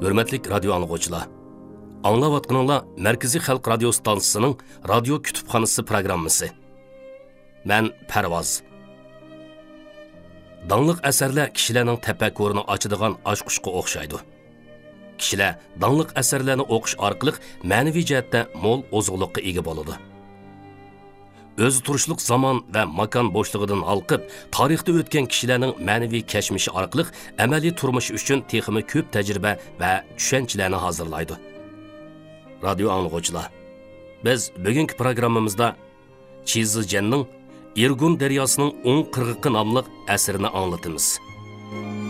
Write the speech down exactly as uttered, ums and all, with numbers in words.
Hürmetlik radyo anlıqçılar. Anlavatqınızlar Merkezi Xalq Radio Stansiyasının Radio Kütüpxanası programması. Ben Pervaz. Danlıq əsərlər kişilərin təfəkkürünü açıdığan aşquşqa oxşaydı. Kişilər danlıq əsərlərini oxuş arqılıq mənəvi cəhətdə mol ozuqluqqa ega boludu. Öz turuşluq zaman və makan boşluğundan alqıb, tarixdə ötən kişilərin mənəvi kəşmişi arqılıq əməli turmuş üçün teximi köp təcrübə və düşənçilərini hazırlaydı. Radyo anlıqçılar, biz bugünkü proqramımızda Çizi Cennin Irgun Deryasının on qırğıqı namlıq əsərini anlatımız.